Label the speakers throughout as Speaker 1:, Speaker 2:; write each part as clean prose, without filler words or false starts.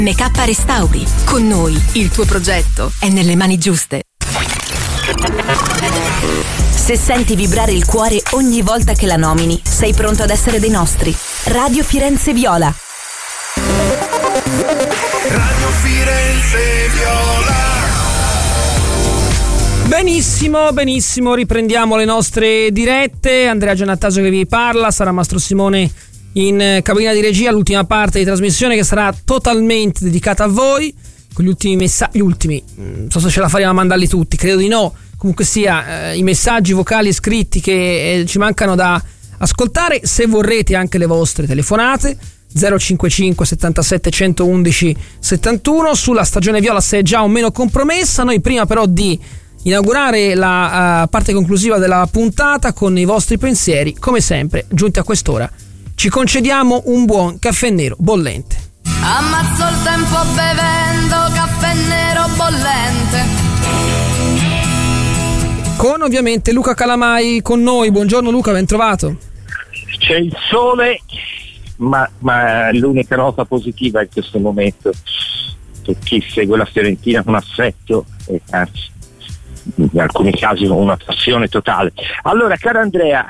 Speaker 1: NK Restauri. Con noi il tuo progetto è nelle mani giuste. Se senti vibrare il cuore ogni volta che la nomini, sei pronto ad essere dei nostri. Radio Firenze Viola.
Speaker 2: Radio Firenze Viola.
Speaker 3: Benissimo, riprendiamo le nostre dirette. Andrea Giannattasio che vi parla, Sara Mastro Simone in cabina di regia, l'ultima parte di trasmissione che sarà totalmente dedicata a voi, con gli ultimi messaggi, non so se ce la faremo a mandarli tutti, credo di no, comunque sia, i messaggi vocali e scritti che ci mancano da ascoltare. Se vorrete anche le vostre telefonate 055 77 111 71. Sulla stagione viola, se è già o meno compromessa. Noi prima però di inaugurare la parte conclusiva della puntata con i vostri pensieri, come sempre giunti a quest'ora ci concediamo un buon caffè nero bollente.
Speaker 4: Ammazzo il tempo bevendo caffè nero bollente.
Speaker 3: Con ovviamente Luca Calamai con noi. Buongiorno Luca, ben trovato.
Speaker 5: C'è il sole, ma l'unica nota positiva in questo momento per chi segue la Fiorentina con affetto e anzi in alcuni casi con una passione totale. Allora, caro Andrea,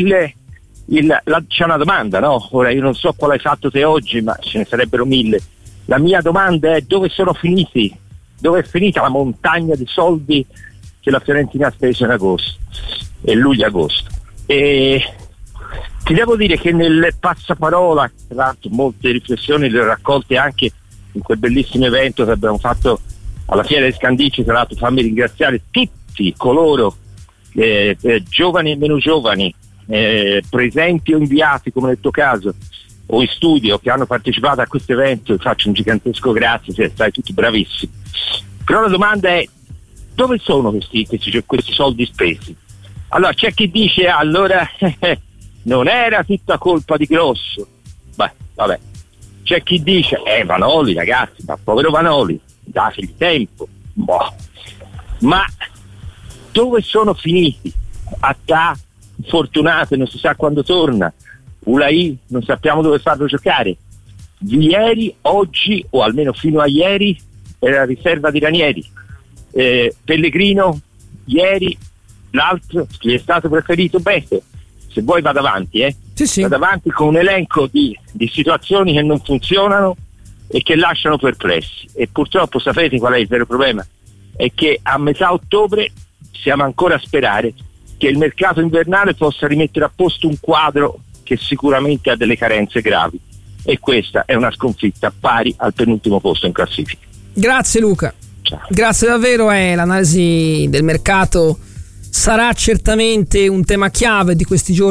Speaker 5: c'è una domanda, no? Ora io non so quale hai fatto te oggi, ma ce ne sarebbero mille. La mia domanda è: dove sono finiti? Dove è finita la montagna di soldi che la Fiorentina ha speso in agosto e luglio-agosto? E ti devo dire che nel passaparola, tra l'altro molte riflessioni le ho raccolte anche in quel bellissimo evento che abbiamo fatto alla Fiera di Scandicci. Tra l'altro fammi ringraziare tutti coloro, giovani e meno giovani, presenti o inviati come nel tuo caso o in studio, che hanno partecipato a questo evento. Faccio un gigantesco grazie, siete stati tutti bravissimi. Però la domanda è: dove sono questi soldi spesi? Allora c'è chi dice allora non era tutta colpa di Grosso. Beh, vabbè. C'è chi dice Vanoli, ragazzi, ma povero Vanoli, dategli tempo. Boh. Ma dove sono finiti? Attà Fortunato non si sa quando torna, Ulai non sappiamo dove farlo giocare. Ieri, oggi, o almeno fino a ieri, era la riserva di Ranieri. Pellegrino ieri, l'altro gli è stato preferito Beto. Se vuoi vado avanti,
Speaker 3: Sì.
Speaker 5: Vado avanti con un elenco di situazioni che non funzionano e che lasciano perplessi. E purtroppo sapete qual è il vero problema? È che a metà ottobre siamo ancora a sperare che il mercato invernale possa rimettere a posto un quadro che sicuramente ha delle carenze gravi, e questa è una sconfitta pari al penultimo posto in classifica.
Speaker 3: Grazie Luca.
Speaker 5: Ciao.
Speaker 3: Grazie davvero. L'analisi del mercato sarà certamente un tema chiave di questi giorni